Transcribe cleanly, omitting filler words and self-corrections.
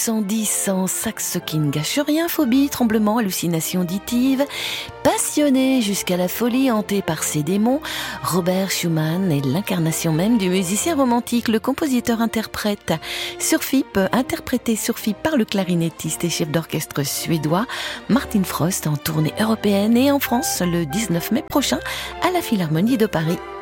110 sans saxe qui ne gâche rien, phobie, tremblement, hallucination auditive, passionné jusqu'à la folie, hanté par ses démons, Robert Schumann est l'incarnation même du musicien romantique, le compositeur-interprète. Surfip, interprété par le clarinettiste et chef d'orchestre suédois Martin Frost en tournée européenne et en France le 19 mai prochain à la Philharmonie de Paris.